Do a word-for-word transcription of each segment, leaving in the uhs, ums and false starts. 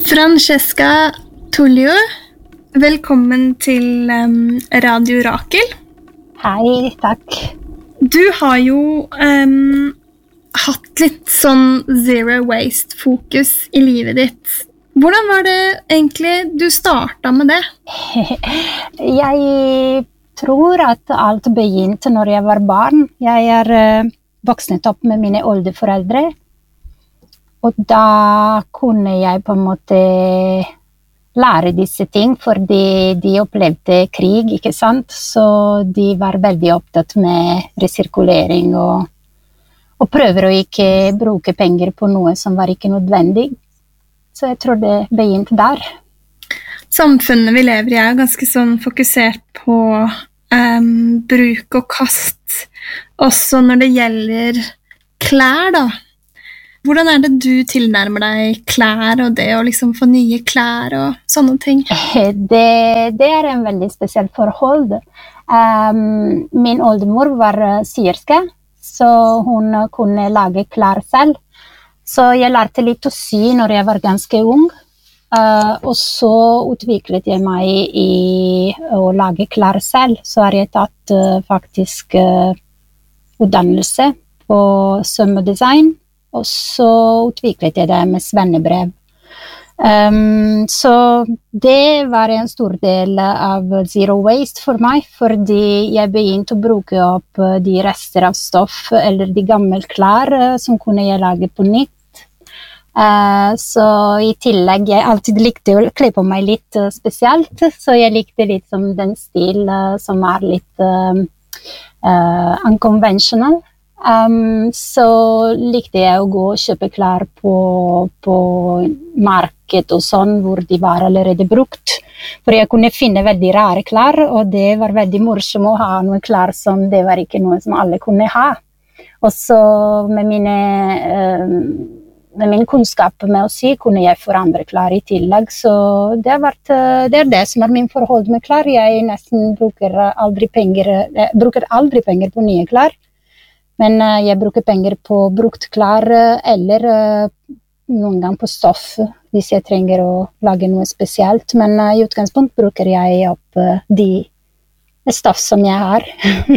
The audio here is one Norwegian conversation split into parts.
Francesca Tullio, velkommen til um, Radio Rakel. Hei, takk. Du har jo um, hatt litt sånn zero waste fokus i livet ditt. Hvordan var det egentlig du startet med det? Jeg tror at alt begynte når jeg var barn. Jeg er uh, voksnet opp med mine oldeforeldre. Og da kunne jeg på en måte lære disse ting, fordi de opplevde krig, ikke sant? Så de var veldig opptatt med resirkulering og, og prøver å ikke bruke penger på noe som var ikke nødvendig. Så jeg tror det begynte der. Samfunnet vi lever i er ganske sånn fokusert på um, bruk og kast, også når det gjelder klær da. Hvordan er det du tilnærmer deg klær og det å liksom få nye klær og sånne ting? Det, det er en veldig spesiell forhold. Um, min oldemor var syerske, så hun kunne lage klær selv. Så jeg lærte litt å sy når jeg var ganske ung. Uh, og så utviklet jeg meg i å lage klær selv. Så har jeg tatt uh, faktisk uh, utdannelse på sømmedesign. Og så utviklet jeg det med svennebrev. Um, så det var en stor del av zero waste for meg, fordi jeg begynte å bruke opp de rester av stoff eller de gamle klær som kunne jeg lage på nytt. Uh, så i tillegg, jeg alltid likte å kle på meg litt uh, spesielt, så jeg likte litt som den stil uh, som er litt uh, uh, unconventional. Um, så likte jeg å gå og kjøpe klær på, på marked og sånn, hvor de var allerede brukt. For jeg kunne finne veldig rare klær, og det var veldig morsomt å ha noen klær som det var ikke noe som alle kunne ha. Og så med mine, uh, med min kunnskap med å sy, kunne jeg forandre klær i tillegg. Så det, har vært, uh, det er det som er min forhold med klær. Jeg nesten bruker aldri penger, jeg bruker aldri penger på nye klær. Men uh, jeg bruker penger på brukt klær eller uh, noen gang på stoff hvis jeg trenger å lage noe spesielt. Men uh, i utgangspunkt bruker jeg opp uh, de stoff som jeg har.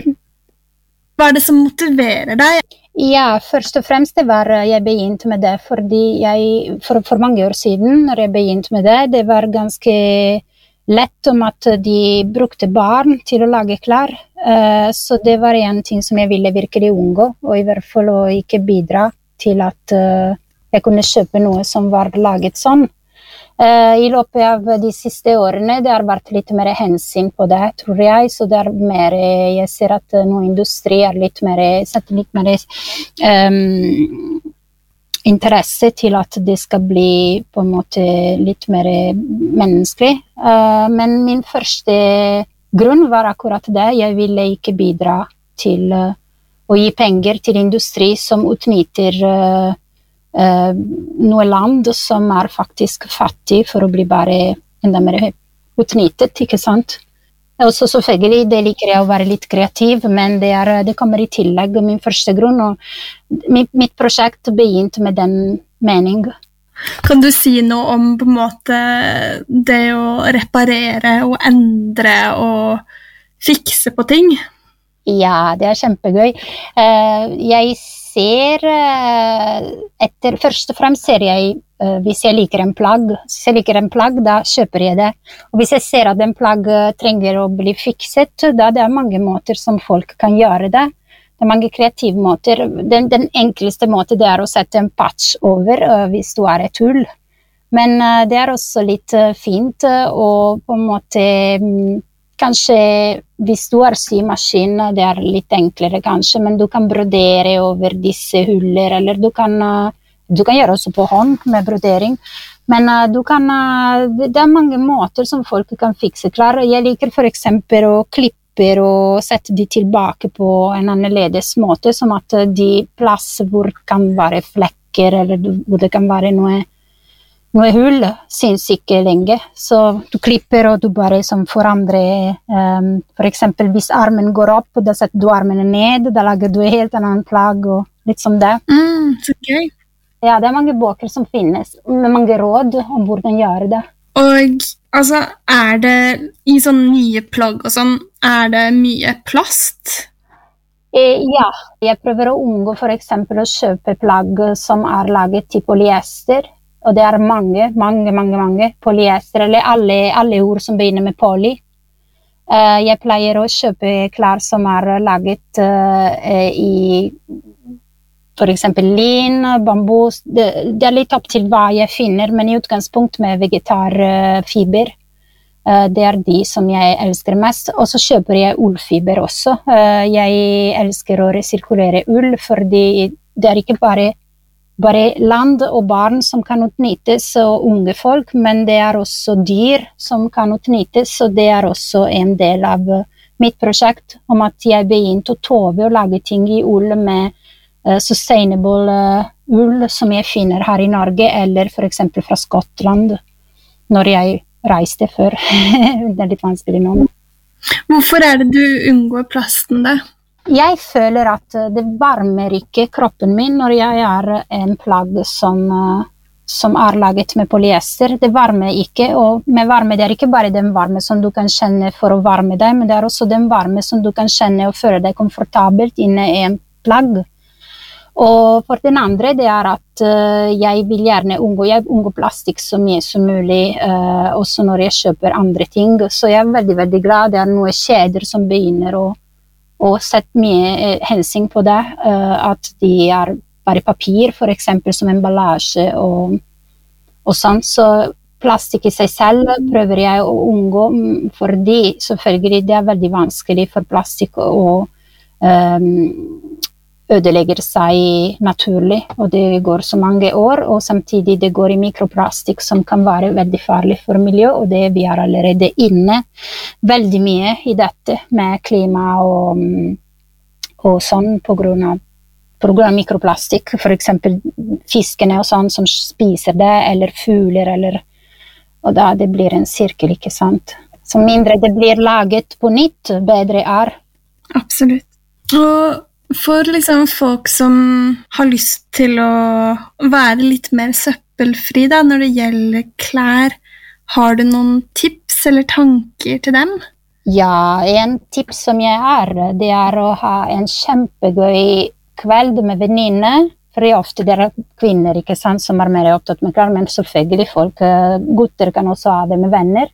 Hva er det som motiverer deg? Ja, først og fremst det var jeg begynte med det, fordi jeg, for, for mange år siden når jeg begynte med det, det var ganske lett om at de brukte barn til å lage klær. Uh, så det var en ting som jeg ville virkelig unngå, og i hvert fall å ikke bidra til at uh, jeg kunne kjøpe noe som var laget sånn. Uh, I løpet av de siste årene det har vært litt mer hensyn på det, tror jeg, så det er mer, jeg ser at noe industri er litt mer, setter litt mer um, interesse til at det skal bli på en måte litt mer menneskelig. Uh, men min første grunn var akkurat det. Jeg ville ikke bidra til uh, å gi penger til industri som utnytter uh, uh, noe land som er faktisk fattig for å bli bare enda mer utnyttet, ikke sant? Og så selvfølgelig, det liker jeg å være litt kreativ, men det, er, det kommer i tillegg min første grunn, og mitt, mitt prosjekt begynte med den mening. Kan du si noe om på en måte det å reparere og endre og fikse på ting? Ja, det er kjempegøy. Jeg ser etter, først og fremst ser jeg hvis jeg liker en plagg. Hvis jeg liker en plagg, da kjøper jeg det. Og hvis jeg ser at en plagg trenger å bli fikset, da det er mange måter som folk kan gjøre det. Det er mange kreative måter. Den, den enkleste måten det er å sette en patch over uh, hvis du er et hull. Men uh, det er også litt uh, fint, uh, og på en måte um, kanskje hvis du har symaskin, det er litt enklere kanskje, men du kan brodere over disse huller, eller du kan, uh, du kan gjøre også på hånd med brodering. Men uh, du kan, uh, det er mange måter som folk kan fikse klær. Jeg liker for eksempel å klippe og sette de tilbake på en annerledes måte, som at de plasser hvor det kan være flekker, eller hvor det kan være noe, noe hull, synes ikke lenge. Så du klipper, og du bare som forandrer, um, for eksempel hvis armen går opp, da setter du armene ned, da lager du helt en annen plagg, og litt som det. Mm, så gøy. Ja, det er mange bøker som finnes, med mange råd om hvordan gjøre det. Og altså, er det i sånne nye plagg og sånn, er det mye plast? Eh, ja, jeg prøver å unngå for eksempel å kjøpe plagg som er laget i polyester, og det er mange, mange, mange, mange polyester, eller alle, alle ord som begynner med poly. Uh, jeg pleier å kjøpe klær som er laget uh, i for eksempel lin, bambus. Det, det er litt opp til hva jeg finner, men i utgangspunkt med vegetarfiber. Uh, det er de som jeg elsker mest. Og så kjøper jeg ullfiber også. Uh, jeg elsker å resirkulere ull, fordi det er ikke bare, bare land og barn som kan utnyttes, og unge folk, men det er også dyr som kan utnyttes, og det er også en del av mitt prosjekt om at jeg begynte å tove og lage ting i ull med Uh, sustainable uh, ull som jeg finner her i Norge, eller for eksempel fra Skottland, når jeg reiste før. Det er litt vanskelig nå. Hvorfor er det du unngår plasten da? Jeg føler at det varmer ikke kroppen min når jeg er en plagg som, uh, som er laget med polyester. Det varmer ikke, og med varme det er ikke bare den varme som du kan kjenne for å varme deg, men det er også den varme som du kan kjenne og føle deg komfortabelt inne i en plagg. Og for den andre, det er at uh, jeg vil gjerne unngå, jeg unngå plastikk så mye som mulig, uh, også når jeg kjøper andre ting. Så jeg er veldig, veldig glad. Det er noen kjeder som begynner å, å sette mye uh, hensyn på det, uh, at de er bare papir, for eksempel som emballasje og, og sånn. Så plastikk i seg selv prøver jeg å unngå, fordi selvfølgelig det er veldig vanskelig for plastikk å um, ødelegger seg naturlig, og det går så mange år, og samtidig det går i mikroplastikk som kan være veldig farlig for miljø, og det vi er allerede inne veldig mye i dette med klima og, og sånn på grunn av, på grunn av mikroplastikk, for eksempel fiskene og sånn som spiser det, eller fugler, eller, og da det blir en sirkel, ikke sant? Så mindre det blir laget på nytt, bedre er. Absolutt. Og for liksom folk som har lyst til å være litt mer søppelfri da, når det gjelder klær, har du noen tips eller tanker til dem? Ja, en tips som jeg har, det er å ha en kjempegøy kveld med venninner, for det er ofte det er kvinner, ikke sant, som er mer opptatt med klær, men selvfølgelig folk, gutter kan også ha det med venner.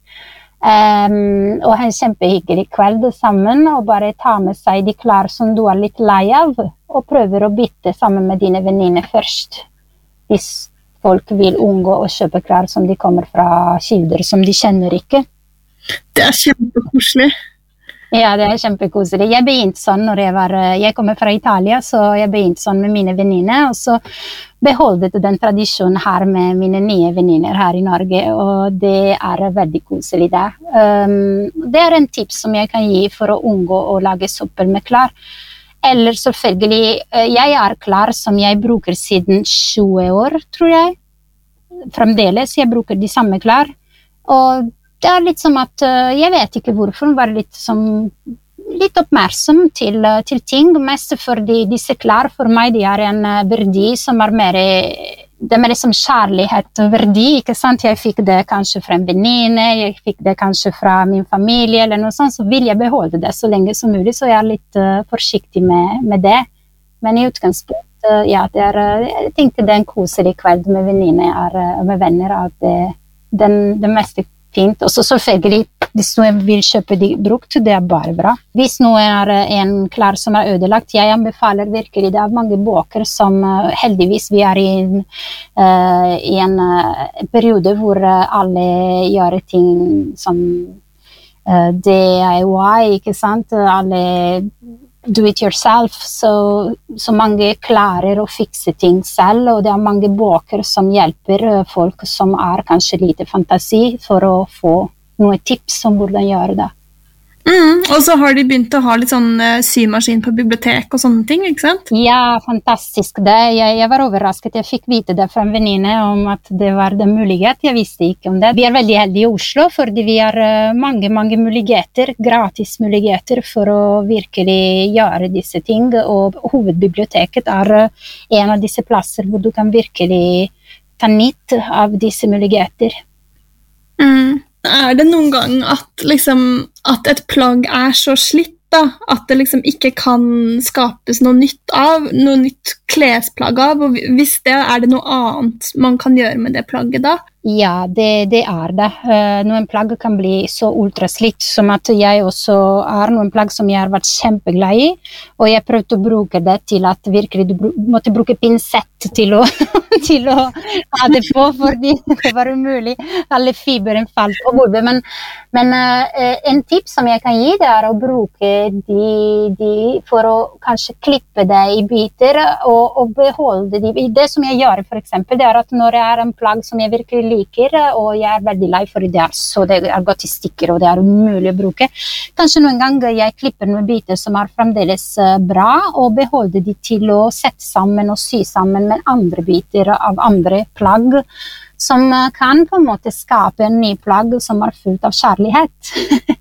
Um, og ha en kjempehyggelig kveld sammen og bare ta med seg de klær som du er litt lei av og prøver å bytte sammen med dine venninner først hvis folk vil unngå å kjøpe klær som de kommer fra kilder som de kjenner ikke. Det er kjempekoselig. Ja, det er kjempekoselig. Jeg begynte sånn når jeg var, jeg kommer fra Italia, så jeg begynte sånn med mine venninner, og så beholdet den tradisjonen her med mine nye venninner her i Norge, og det er veldig koselig det. Um, det er en tips som jeg kan gi for å unngå å lage søppel med klær. Eller selvfølgelig, jeg er klær som jeg bruker siden tjue år, tror jeg. Fremdeles, jeg bruker de samme klær, og det er litt som at, jeg vet ikke hvorfor, bare litt, som, litt oppmerksom til, til ting, mest fordi disse klær for meg, de er en verdi som er mer, det er mer som kjærlighet verdi, ikke sant? Jeg fikk det kanskje fra en venninne, jeg fikk det kanskje fra min familie, eller noe sånt, så vil jeg beholde det så lenge som mulig, så jeg er litt uh, forsiktig med, med det. Men i utgangspunkt, uh, ja, det er, jeg tenkte det er en koselig kveld med venninner, uh, med venner, at det, den, det meste fint. Og så selvfølgelig, hvis noen vil kjøpe de brukt, det er bare bra. Hvis noen er en klær som er ødelagt, jeg anbefaler virkelig, det er mange bøker som heldigvis vi er i, uh, i en uh, periode hvor alle gjør ting som uh, D I Y, ikke sant? Alle do it yourself, så, så mange klarer å fikse ting selv, og det er mange bøker som hjelper folk som er kanskje lite fantasi for å få noen tips om hvordan gjøre det. Mm, og så har de begynt å ha litt sånn uh, symaskin på bibliotek og sånne ting, ikke sant? Ja, fantastisk det. Jeg, jeg var overrasket. Jeg fikk vite det fra en venninne om at det var den mulighet. Jeg visste ikke om det. Vi er veldig heldige i Oslo, fordi vi har uh, mange, mange muligheter, gratis muligheter for å virkelig gjøre disse ting. Og hovedbiblioteket er uh, en av disse plasser hvor du kan virkelig ta nytt av disse muligheter. Mm. Er det noen gang at, liksom, at et plagg er så slitt da, at det liksom ikke kan skapes noe nytt av, noe nytt klesplagg av, og hvis det er det noe annet man kan gjøre med det plagget da? Ja, det, det er det. Uh, noen plagg kan bli så ultraslitt, som at jeg også er noen plagg som jeg har vært kjempeglad i, og jeg prøvde å bruke det til at virkelig du br- måtte bruke pinsett til å, til å ha det på, fordi det var umulig. Alle fiberen falt på gulvet, men, men uh, en tips som jeg kan gi det er å bruke de, de for å kanskje klippe det i biter og, og beholde de. Det som jeg gjør for eksempel, det er at når jeg har en plagg som jeg virkelig liker, og jeg er veldig lei for det er så det er gått i stikker og det er umulig å bruke. Kanskje noen ganger jeg klipper noen biter som er fremdeles bra og beholder de til å sette sammen og sy sammen med andre biter av andre plagg som kan på en måte skape en ny plagg som er fullt av kjærlighet.